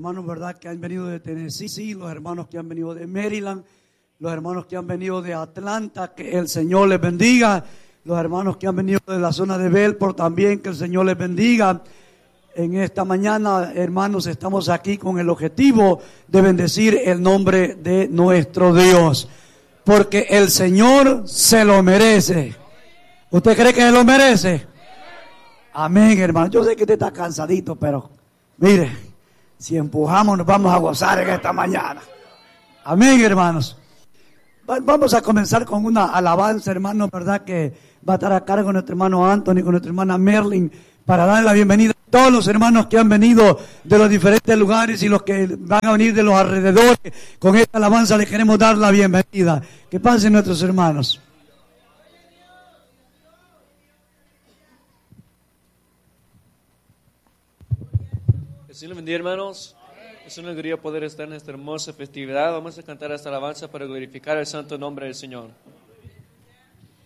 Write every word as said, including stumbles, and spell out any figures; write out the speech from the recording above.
hermanos, ¿verdad?, que han venido de Tennessee, los hermanos que han venido de Maryland, los hermanos que han venido de Atlanta, que el Señor les bendiga. Los hermanos que han venido de la zona de Belport también, que el Señor les bendiga. En esta mañana, hermanos, estamos aquí con el objetivo de bendecir el nombre de nuestro Dios, porque el Señor se lo merece. ¿Usted cree que se lo merece? Amén, hermano. Yo sé que usted está cansadito, pero mire, si empujamos nos vamos a gozar en esta mañana. Amén, hermanos. Vamos a comenzar con una alabanza, hermano, ¿verdad?, que va a estar a cargo de nuestro hermano Anthony, con nuestra hermana Merlin, para darle la bienvenida a todos los hermanos que han venido de los diferentes lugares y los que van a venir de los alrededores. Con esta alabanza les queremos dar la bienvenida. Que pasen nuestros hermanos. Que Señor bendiga, hermanos. Es una alegría poder estar en esta hermosa festividad. Vamos a cantar esta alabanza para glorificar el santo nombre del Señor.